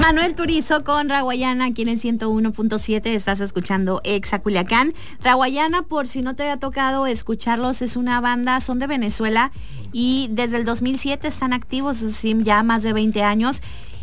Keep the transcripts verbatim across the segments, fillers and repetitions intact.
Manuel Turizo con Raguayana, aquí en el ciento uno punto siete, estás escuchando Exa Culiacán. Raguayana, por si no te haya tocado escucharlos, es una banda, son de Venezuela y desde el dos mil siete están activos, es decir, ya más de veinte años.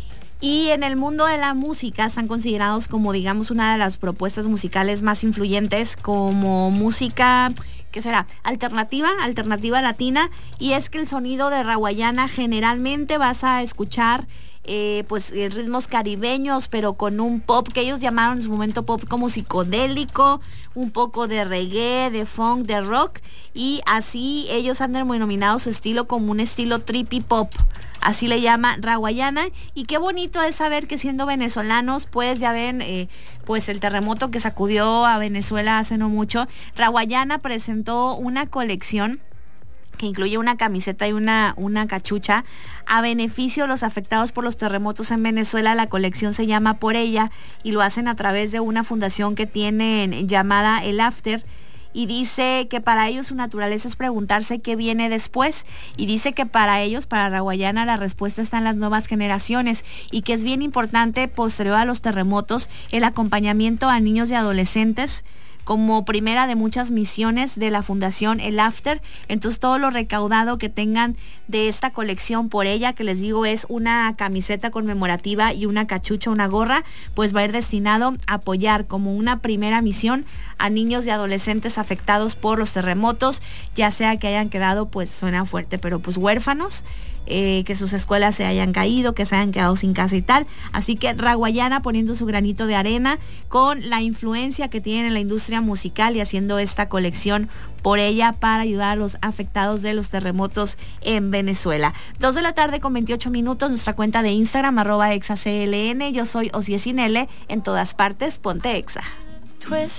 Y en el mundo de la música están considerados como, digamos, una de las propuestas musicales más influyentes como música, ¿qué será? Alternativa, alternativa latina. Y es que el sonido de Raguayana generalmente vas a escuchar eh, pues ritmos caribeños, pero con un pop que ellos llamaron en su momento pop como psicodélico, un poco de reggae, de funk, de rock. Y así ellos han denominado su estilo como un estilo trippy pop. Así le llama Raguayana, y qué bonito es saber que siendo venezolanos, pues ya ven, eh, pues el terremoto que sacudió a Venezuela hace no mucho, Raguayana presentó una colección que incluye una camiseta y una, una cachucha a beneficio de los afectados por los terremotos en Venezuela. La colección se llama Por Ella y lo hacen a través de una fundación que tienen llamada El After. Y dice que para ellos su naturaleza es preguntarse qué viene después. Y dice que para ellos, para Raguayana, la respuesta está en las nuevas generaciones. Y que es bien importante, posterior a los terremotos, el acompañamiento a niños y adolescentes como primera de muchas misiones de la Fundación El After. Entonces todo lo recaudado que tengan de esta colección Por Ella, que les digo es una camiseta conmemorativa y una cachucha, una gorra, pues va a ir destinado a apoyar como una primera misión a niños y adolescentes afectados por los terremotos, ya sea que hayan quedado, pues suena fuerte, pero pues huérfanos, Eh, que sus escuelas se hayan caído, que se hayan quedado sin casa y tal. Así que Raguayana poniendo su granito de arena con la influencia que tiene en la industria musical y haciendo esta colección Por Ella para ayudar a los afectados de los terremotos en Venezuela. Dos de la tarde con veintiocho minutos, nuestra cuenta de Instagram, arroba exacln. Yo soy Osiesinele, en todas partes, ponte Exa.